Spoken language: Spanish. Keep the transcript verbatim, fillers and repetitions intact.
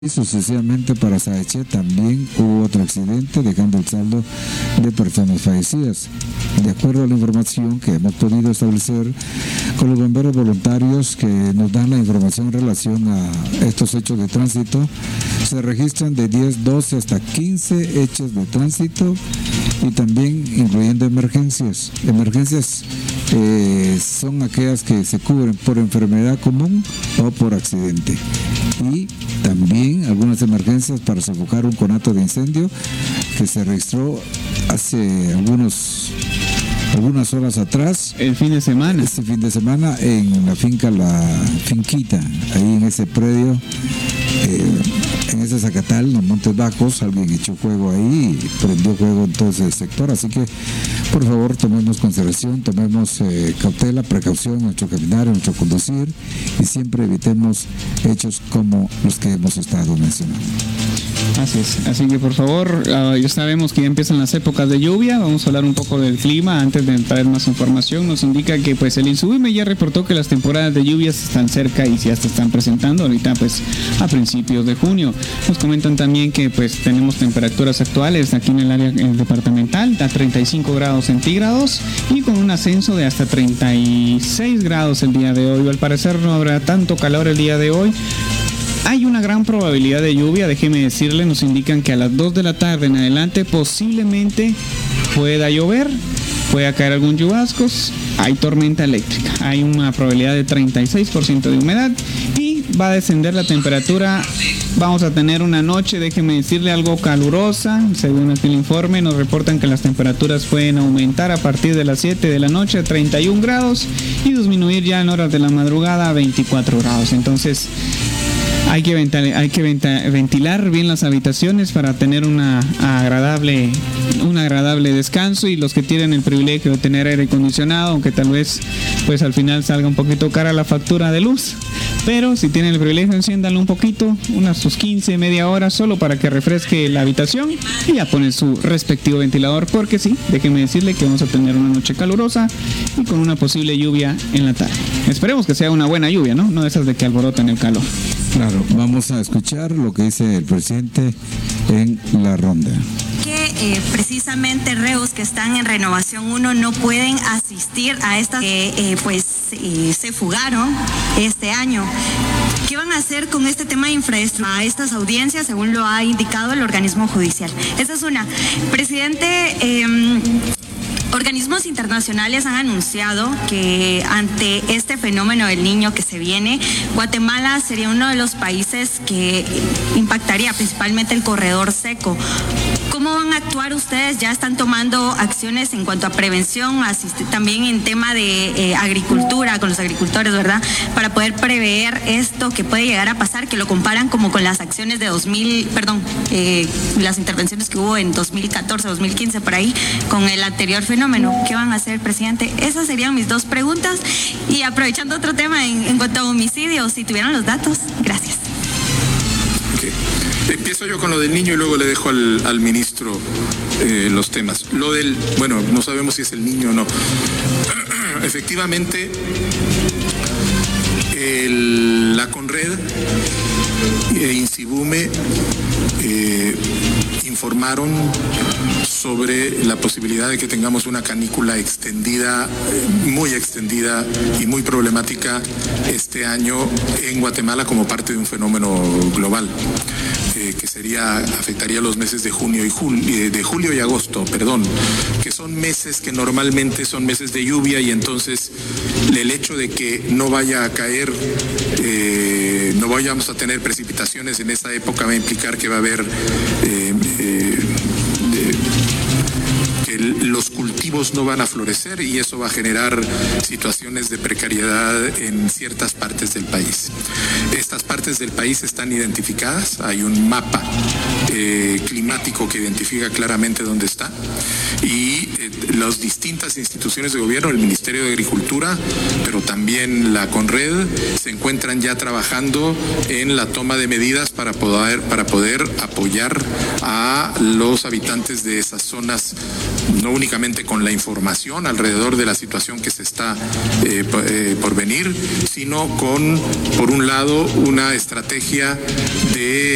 Y sucesivamente para Saeche también hubo otro accidente, dejando el saldo de personas fallecidas. De acuerdo a la información que hemos podido establecer con los bomberos voluntarios que nos dan la información en relación a estos hechos de tránsito, se registran de diez, doce hasta quince hechos de tránsito y también incluyendo emergencias. Emergencias eh, son aquellas que se cubren por enfermedad común o por accidente. Y también algunas emergencias para sofocar un conato de incendio que se registró hace algunos algunas horas atrás. El fin de semana. Este fin de semana en la finca La Finquita, ahí en ese predio, eh, en ese Zacatal, en los Montes Bajos, alguien echó fuego ahí y prendió fuego en todo ese sector. Así que, por favor, tomemos consideración, tomemos eh, cautela, precaución en nuestro caminar, en nuestro conducir y siempre evitemos hechos como los que hemos estado mencionando. Así es, así que por favor, uh, ya sabemos que ya empiezan las épocas de lluvia, vamos a hablar un poco del clima antes de traer más información. Nos indica que pues el INSUBIME ya reportó que las temporadas de lluvias están cerca y ya se están presentando ahorita pues a principios de junio. Nos comentan también que pues tenemos temperaturas actuales aquí en el área en el departamental a treinta y cinco grados centígrados y con un ascenso de hasta treinta y seis grados el día de hoy. Al parecer no habrá tanto calor el día de hoy. Hay una gran probabilidad de lluvia, déjeme decirle, nos indican que a las dos de la tarde en adelante posiblemente pueda llover, pueda caer algún chubascos, hay tormenta eléctrica, hay una probabilidad de treinta y seis por ciento de humedad y va a descender la temperatura. Vamos a tener una noche, déjeme decirle, algo calurosa. Según el informe, nos reportan que las temperaturas pueden aumentar a partir de las siete de la noche a treinta y un grados y disminuir ya en horas de la madrugada a veinticuatro grados. Entonces, Hay que, ventilar, hay que ventilar bien las habitaciones para tener una agradable, un agradable descanso, y los que tienen el privilegio de tener aire acondicionado, aunque tal vez pues al final salga un poquito cara la factura de luz, pero si tienen el privilegio enciéndanlo un poquito, unas sus quince, media hora, solo para que refresque la habitación y ya ponen su respectivo ventilador, porque sí, déjenme decirle que vamos a tener una noche calurosa y con una posible lluvia en la tarde. Esperemos que sea una buena lluvia, ¿no? No esas de que alborotan el calor. Claro, vamos a escuchar lo que dice el presidente en la ronda. Que eh, precisamente reos que están en renovación uno no pueden asistir a estas que eh, eh, pues eh, se fugaron este año. ¿Qué van a hacer con este tema de infraestructura a estas audiencias, según lo ha indicado el organismo judicial? Esa es una. Presidente, eh, organismos internacionales han anunciado que ante este fenómeno del Niño que se viene, Guatemala sería uno de los países que impactaría principalmente el corredor seco. ¿Cómo van a actuar ustedes? ¿Ya están tomando acciones en cuanto a prevención, asistir también en tema de eh, agricultura con los agricultores, ¿verdad? Para poder prever esto que puede llegar a pasar, que lo comparan como con las acciones de dos mil, perdón, eh, las intervenciones que hubo en dos mil catorce, dos mil quince, por ahí, con el anterior fenómeno. ¿Qué van a hacer, presidente? Esas serían mis dos preguntas. Y aprovechando otro tema en, en cuanto a homicidios, si tuvieran los datos. Gracias. Okay. Empiezo yo con lo del niño y luego le dejo al, al ministro eh, los temas. Lo del, bueno, no sabemos si es el niño o no. Efectivamente, el, la Conred e INSIBUME eh, informaron sobre la posibilidad de que tengamos una canícula extendida, muy extendida y muy problemática este año en Guatemala como parte de un fenómeno global. Eh, que sería, afectaría los meses de junio y julio, de julio y agosto, perdón, que son meses que normalmente son meses de lluvia, y entonces el hecho de que no vaya a caer, eh, no vayamos a tener precipitaciones en esa época va a implicar que va a haber eh, eh, eh, que los cultivos no van a florecer, y eso va a generar situaciones de precariedad en ciertas partes del país. Estas partes del país están identificadas, hay un mapa eh, climático que identifica claramente dónde está, y eh, las distintas instituciones de gobierno, el Ministerio de Agricultura, pero también la Conred, se encuentran ya trabajando en la toma de medidas para poder, para poder apoyar a los habitantes de esas zonas, no únicamente con la información alrededor de la situación que se está eh, eh, por venir, sino con, por un lado, una estrategia de